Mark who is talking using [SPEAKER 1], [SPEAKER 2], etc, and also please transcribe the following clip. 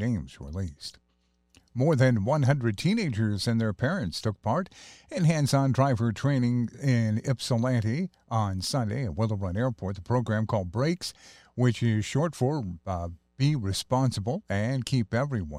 [SPEAKER 1] names released. More than 100 teenagers and their parents took part in hands-on driver training in Ypsilanti on Sunday at Willow Run Airport. The program called BRAKES, which is short for Be Responsible and Keep Everyone